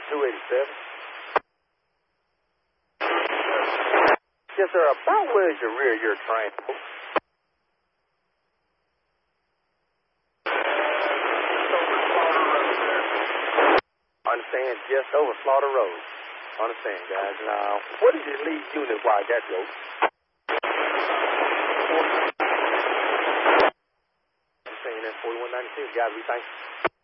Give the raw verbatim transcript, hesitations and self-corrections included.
two eighty-seven. Yes, sir. About where is your rear of your train? Understand, just over Slaughter Road. Understand, guys. Now, what is your lead unit while that goes? Understand, that's forty-one ninety-six, guys. We thank you.